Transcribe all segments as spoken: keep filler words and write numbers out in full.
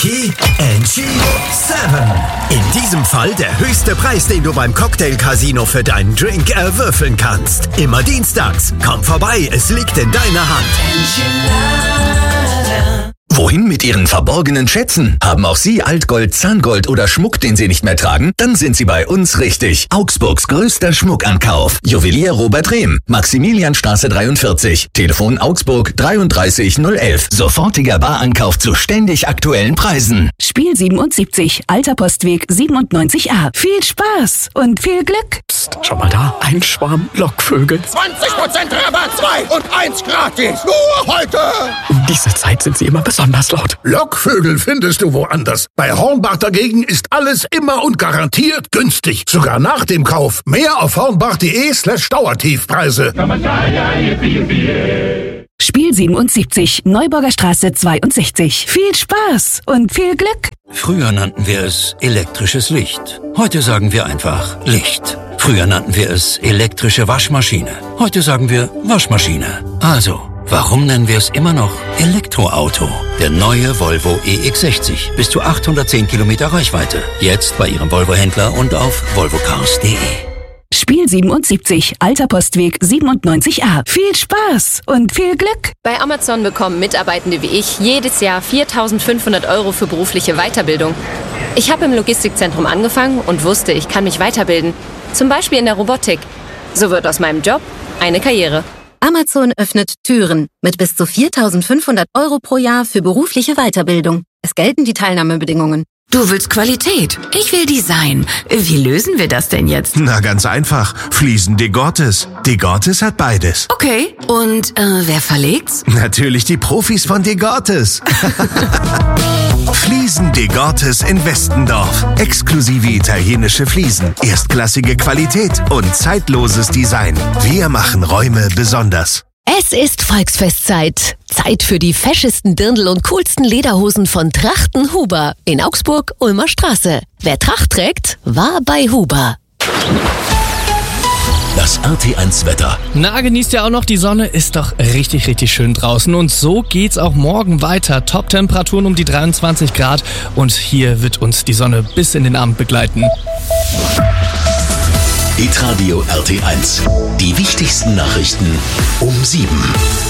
Lucky and G sieben. In diesem Fall der höchste Preis, den du beim Cocktail Casino für deinen Drink erwürfeln kannst. Immer dienstags. Komm vorbei, es liegt in deiner Hand. Wohin mit Ihren verborgenen Schätzen? Haben auch Sie Altgold, Zahngold oder Schmuck, den Sie nicht mehr tragen? Dann sind Sie bei uns richtig. Augsburgs größter Schmuckankauf. Juwelier Robert Rehm, Maximilianstraße dreiundvierzig. Telefon Augsburg dreiunddreißig null elf. Sofortiger Barankauf zu ständig aktuellen Preisen. Spiel siebenundsiebzig, Alter Postweg siebenundneunzig a. Viel Spaß und viel Glück. Psst, schau mal da, ein Schwarm Lockvögel. zwanzig Prozent Rabatt, zwei und eins gratis. Nur heute. Um diese Zeit sind sie immer besonders laut. Lockvögel findest du woanders. Bei Hornbach dagegen ist alles immer und garantiert günstig. Sogar nach dem Kauf. Mehr auf hornbach.de slash Dauertiefpreise. Spiel siebenundsiebzig, Neuburger Straße zweiundsechzig. Viel Spaß und viel Glück. Früher nannten wir es elektrisches Licht. Heute sagen wir einfach Licht. Früher nannten wir es elektrische Waschmaschine. Heute sagen wir Waschmaschine. Also, warum nennen wir es immer noch Elektroauto? Der neue Volvo E X sechzig. Bis zu achthundertzehn Kilometer Reichweite. Jetzt bei Ihrem Volvo-Händler und auf volvo cars punkt de. Spiel siebenundsiebzig, Alter Postweg siebenundneunzig a. Viel Spaß und viel Glück. Bei Amazon bekommen Mitarbeitende wie ich jedes Jahr viertausendfünfhundert Euro für berufliche Weiterbildung. Ich habe im Logistikzentrum angefangen und wusste, ich kann mich weiterbilden. Zum Beispiel in der Robotik. So wird aus meinem Job eine Karriere. Amazon öffnet Türen mit bis zu viertausendfünfhundert Euro pro Jahr für berufliche Weiterbildung. Es gelten die Teilnahmebedingungen. Du willst Qualität, ich will Design. Wie lösen wir das denn jetzt? Na, ganz einfach. Fliesen de Gortes. De Gortes hat beides. Okay, und äh, wer verlegt's? Natürlich die Profis von de Gortes. Fliesen de Gortes in Westendorf. Exklusive italienische Fliesen, erstklassige Qualität und zeitloses Design. Wir machen Räume besonders. Es ist Volksfestzeit. Zeit für die feschesten Dirndl und coolsten Lederhosen von Trachten Huber in Augsburg, Ulmer Straße. Wer Tracht trägt, war bei Huber. Das R T eins Wetter. Na, genießt ja auch noch die Sonne, ist doch richtig, richtig schön draußen. Und so geht's auch morgen weiter. Top-Temperaturen um die dreiundzwanzig Grad und hier wird uns die Sonne bis in den Abend begleiten. Hitradio R T eins. Die wichtigsten Nachrichten um sieben.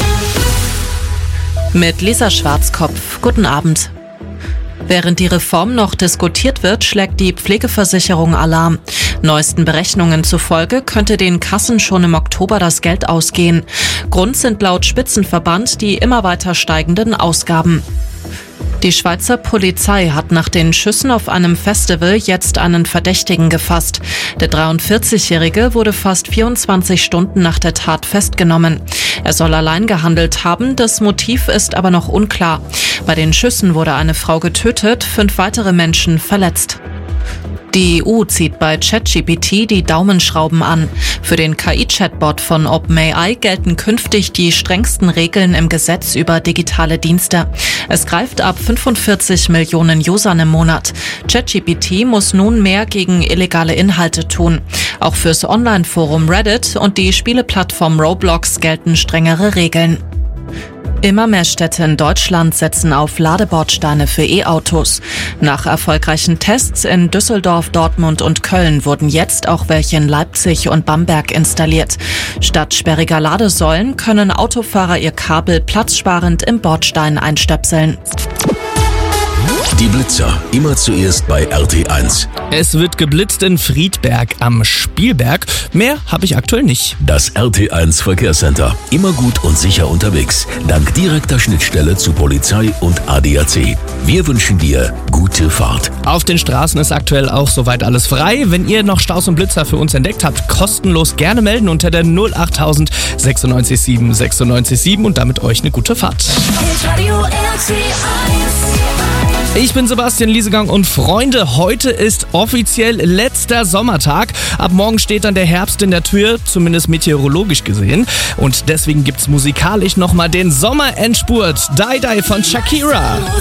Mit Lisa Schwarzkopf. Guten Abend. Während die Reform noch diskutiert wird, schlägt die Pflegeversicherung Alarm. Neuesten Berechnungen zufolge könnte den Kassen schon im Oktober das Geld ausgehen. Grund sind laut Spitzenverband die immer weiter steigenden Ausgaben. Die Schweizer Polizei hat nach den Schüssen auf einem Festival jetzt einen Verdächtigen gefasst. Der dreiundvierzigjährige wurde fast vierundzwanzig Stunden nach der Tat festgenommen. Er soll allein gehandelt haben, das Motiv ist aber noch unklar. Bei den Schüssen wurde eine Frau getötet, fünf weitere Menschen verletzt. Die E U zieht bei ChatGPT die Daumenschrauben an. Für den K I-Chatbot von OpenAI gelten künftig die strengsten Regeln im Gesetz über digitale Dienste. Es greift ab fünfundvierzig Millionen Usern im Monat. ChatGPT muss nun mehr gegen illegale Inhalte tun. Auch fürs Online-Forum Reddit und die Spieleplattform Roblox gelten strengere Regeln. Immer mehr Städte in Deutschland setzen auf Ladebordsteine für E-Autos. Nach erfolgreichen Tests in Düsseldorf, Dortmund und Köln wurden jetzt auch welche in Leipzig und Bamberg installiert. Statt sperriger Ladesäulen können Autofahrer ihr Kabel platzsparend im Bordstein einstöpseln. Die Blitzer, immer zuerst bei R T eins. Es wird geblitzt in Friedberg am Spielberg. Mehr habe ich aktuell nicht. Das R T eins Verkehrscenter. Immer gut und sicher unterwegs. Dank direkter Schnittstelle zu Polizei und A D A C. Wir wünschen dir gute Fahrt. Auf den Straßen ist aktuell auch soweit alles frei. Wenn ihr noch Staus und Blitzer für uns entdeckt habt, kostenlos gerne melden unter der null acht null null neun sechs sieben sechs neun sieben und damit euch eine gute Fahrt. Ich bin Sebastian Liesegang und Freunde, heute ist offiziell letzter Sommertag. Ab morgen steht dann der Herbst in der Tür, zumindest meteorologisch gesehen. Und deswegen gibt's musikalisch nochmal den Sommerendspurt. Die Die von Shakira.